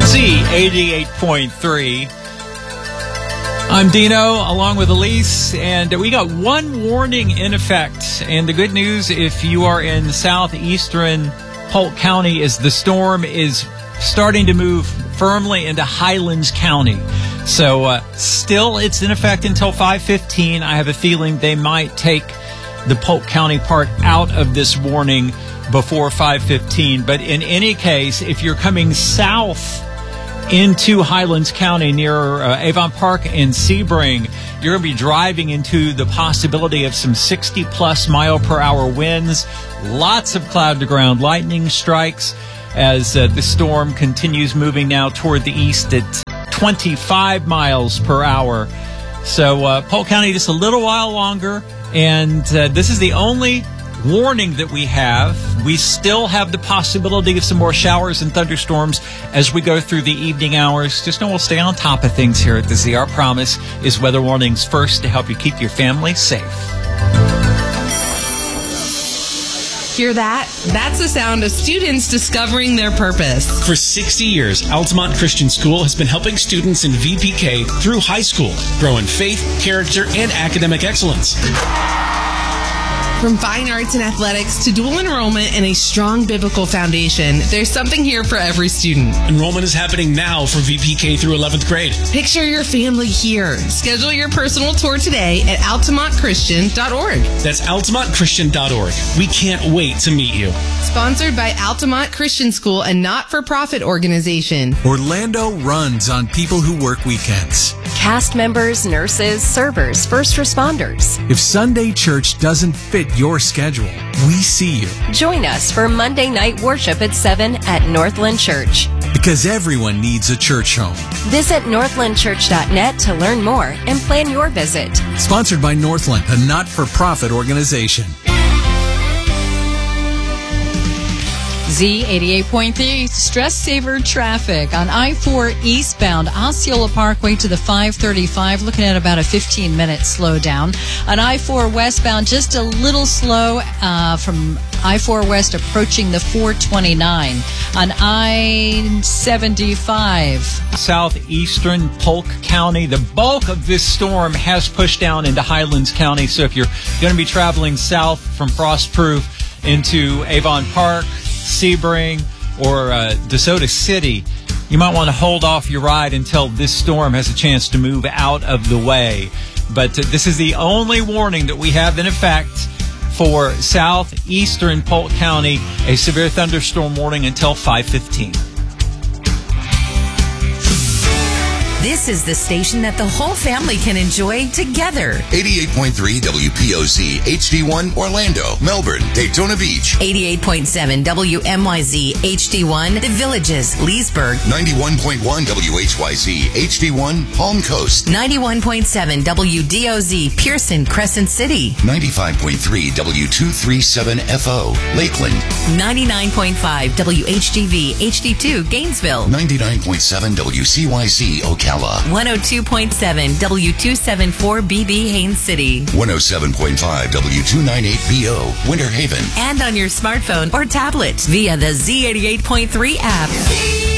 Z88.3. I'm Dino, along with Elise, and we got one warning in effect. And the good news, if you are in southeastern Polk County, is the storm is starting to move firmly into Highlands County. So still, it's in effect until 5:15. I have a feeling they might take the Polk County part out of this warning before 5:15. But in any case, if you're coming south into Highlands County near Avon Park and Sebring, you're going to be driving into the possibility of some 60-plus mile-per-hour winds. Lots of cloud-to-ground lightning strikes as the storm continues moving now toward the east at 25 miles per hour. So Polk County just a little while longer, and this is the only warning that we have. We still have the possibility of some more showers and thunderstorms as we go through the evening hours. Just know we'll stay on top of things here at the Z. Our promise is weather warnings first to help you keep your family safe. Hear that? That's the sound of students discovering their purpose. For 60 years, Altamont Christian School has been helping students in VPK through high school grow in faith, character, and academic excellence. From fine arts and athletics to dual enrollment and a strong biblical foundation, there's something here for every student. Enrollment is happening now for VPK through 11th grade. Picture your family here. Schedule your personal tour today at altamontchristian.org. That's altamontchristian.org. We can't wait to meet you. Sponsored by Altamont Christian School, a not-for-profit organization. Orlando runs on people who work weekends. Cast members, nurses, servers, first responders. If Sunday church doesn't fit your schedule, we see you. Join us for Monday night worship at 7 at Northland Church. Because everyone needs a church home. Visit northlandchurch.net to learn more and plan your visit. Sponsored by Northland, a not-for-profit organization. Z88.3 stress saver traffic on I-4 eastbound Osceola Parkway to the 535, looking at about a 15-minute slowdown. On I-4 westbound, just a little slow from I-4 west approaching the 429. On I-75. Southeastern Polk County, the bulk of this storm has pushed down into Highlands County. So if you're going to be traveling south from Frostproof into Avon Park, Sebring, or DeSoto City, you might want to hold off your ride until this storm has a chance to move out of the way. But this is the only warning that we have in effect for southeastern Polk County, a severe thunderstorm warning until 5:15. This is the station that the whole family can enjoy together. 88.3 WPOZ, HD1, Orlando, Melbourne, Daytona Beach. 88.7 WMYZ, HD1, The Villages, Leesburg. 91.1 WHYZ, HD1, Palm Coast. 91.7 WDOZ, Pearson, Crescent City. 95.3 W237FO, Lakeland. 99.5 WHGV, HD2, Gainesville. 99.7 WCYZ, Ocala. 102.7 W274BB, Haines City. 107.5 W298BO, Winter Haven. And on your smartphone or tablet via the Z88.3 app.